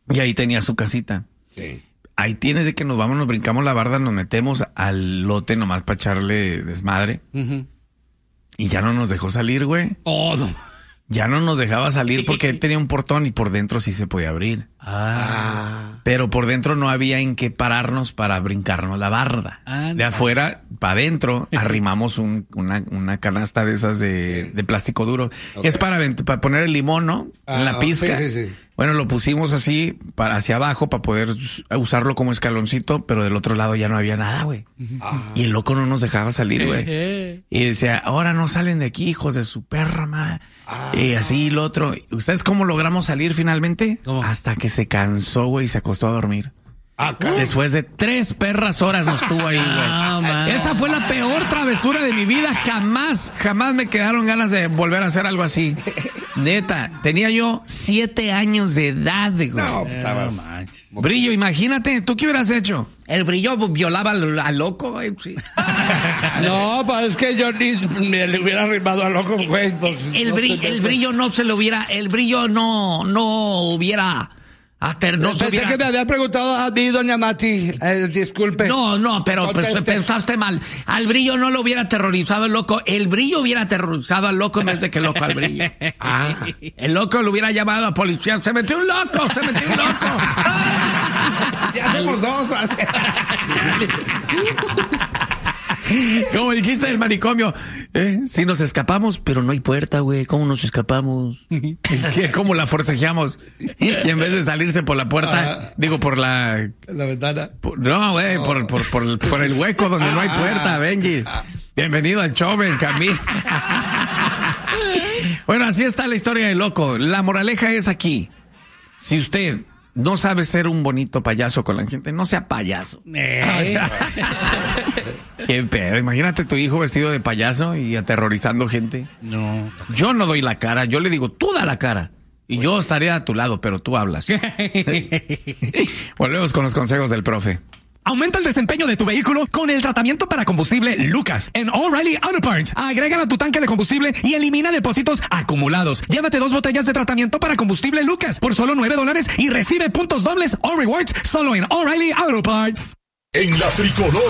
Y ahí tenía su casita. Sí. Ahí tienes de que nos vamos, nos brincamos la barda, nos metemos al lote nomás para echarle desmadre. Y ya no nos dejó salir, güey. Oh, no. Ya no nos dejaba salir porque él tenía un portón y por dentro sí se podía abrir. Pero por dentro no había en qué pararnos para brincarnos la barda. De afuera para adentro arrimamos una canasta de esas de plástico duro. Okay. Es para poner el limón, ¿no? En la pizca. Sí. Bueno, lo pusimos así hacia abajo para poder usarlo como escaloncito, pero del otro lado ya no había nada, güey. Y el loco no nos dejaba salir, güey. Y decía, ahora no salen de aquí, hijos de su perra, madre. Y así lo otro. ¿Ustedes cómo logramos salir finalmente? ¿Cómo? Hasta que se cansó, güey, y se acostó a dormir. Después de 3 perras horas nos tuvo ahí, güey. Esa fue la peor travesura de mi vida. Jamás me quedaron ganas de volver a hacer algo así. Neta, tenía yo 7 años de edad, güey. No, estabas... Brillo, imagínate, ¿tú qué hubieras hecho? El Brillo violaba al loco, güey. Sí. No, pues es que yo ni me le hubiera arrimado al loco, güey. Pues, el Brillo no se lo hubiera... El Brillo no hubiera... Pensé que me había preguntado a mí, doña Mati. Disculpe. No, pero pues, pensaste mal. Al Brillo no lo hubiera aterrorizado el loco. El Brillo hubiera aterrorizado al loco en vez de que el loco al Brillo. El loco lo hubiera llamado a la policía. ¡Se metió un loco! Ya somos 2. Como el chiste del manicomio. Si nos escapamos, pero no hay puerta, güey. ¿Cómo nos escapamos? ¿Cómo la forcejeamos? Y en vez de salirse por la puerta, por la ventana. No, güey, por el hueco donde no hay puerta, Benji. Bienvenido al show, Benjamín. Bueno, así está la historia del loco. La moraleja es aquí. Si usted no sabe ser un bonito payaso con la gente, no sea payaso. Qué pedo. Imagínate tu hijo vestido de payaso y aterrorizando gente. No. Yo no doy la cara. Yo le digo, tú da la cara. Y yo estaré a tu lado, pero tú hablas. Volvemos con los consejos del profe. Aumenta el desempeño de tu vehículo con el tratamiento para combustible Lucas en O'Reilly Auto Parts. Agrégala a tu tanque de combustible y elimina depósitos acumulados. Llévate 2 botellas de tratamiento para combustible Lucas por solo $9 y recibe puntos dobles o rewards solo en O'Reilly Auto Parts. En la tricolor